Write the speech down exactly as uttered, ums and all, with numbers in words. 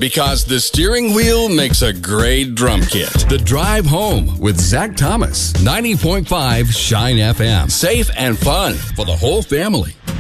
because the steering wheel makes a great drum kit. The Drive Home with Zach Thomas. ninety point five Shine F M. Safe and fun for the whole family.